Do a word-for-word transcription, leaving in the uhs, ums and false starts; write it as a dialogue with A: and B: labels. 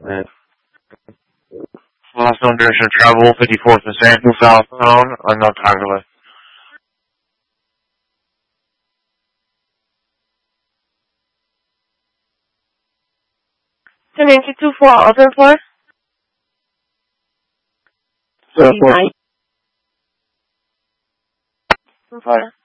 A: Uh, last known direction of travel, fifty-fourth and Sanford southbound, unknown time delay.
B: ten eighty-two for open for?
A: Southwest.
B: For